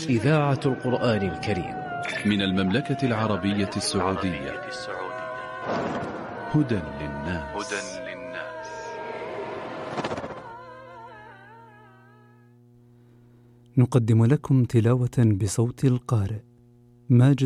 إذاعة القرآن الكريم من المملكة العربية السعودية. هدى للناس. نقدم لكم تلاوة بصوت القارئ ماجد